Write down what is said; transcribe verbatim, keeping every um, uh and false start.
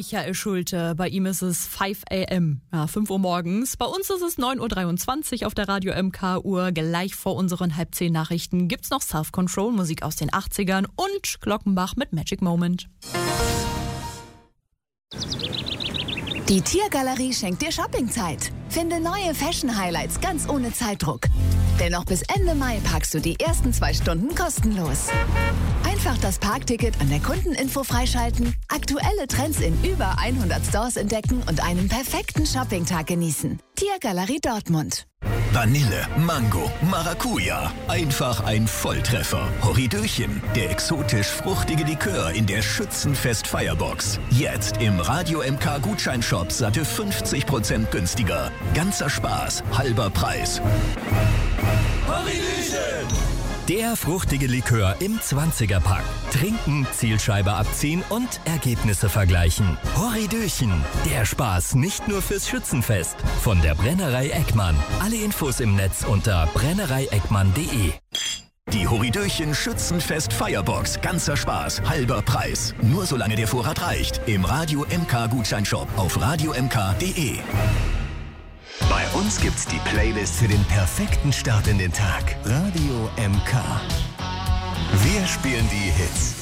Michael Schulte. Bei ihm ist es fünf a m, ja, fünf Uhr morgens. Bei uns ist es neun Uhr dreiundzwanzig auf der Radio M K-Uhr. Gleich vor unseren halb zehn Nachrichten gibt's noch Self-Control, Musik aus den achtzigern und Glockenbach mit Magic Moment. Die Tiergalerie schenkt dir Shoppingzeit. Finde neue Fashion-Highlights ganz ohne Zeitdruck. Denn noch bis Ende Mai parkst du die ersten zwei Stunden kostenlos. Einfach das Parkticket an der Kundeninfo freischalten, aktuelle Trends in über hundert Stores entdecken und einen perfekten Shoppingtag genießen. Tiergalerie Dortmund. Vanille, Mango, Maracuja. Einfach ein Volltreffer. Horridöchen, der exotisch-fruchtige Likör in der Schützenfest-Feierbox. Jetzt im Radio M K Gutscheinshop satte fünfzig Prozent günstiger. Ganzer Spaß, halber Preis. Horridöchen! Der fruchtige Likör im zwanziger-Pack. Trinken, Zielscheibe abziehen und Ergebnisse vergleichen. Horridöchen, der Spaß nicht nur fürs Schützenfest. Von der Brennerei Eckmann. Alle Infos im Netz unter brennerei eckmann punkt de. Die Horridöchen Schützenfest Feierbox. Ganzer Spaß, halber Preis. Nur solange der Vorrat reicht. Im Radio M K Gutscheinshop auf radio m k punkt de. Bei uns gibt's die Playlist für den perfekten Start in den Tag. Radio M K. Wir spielen die Hits.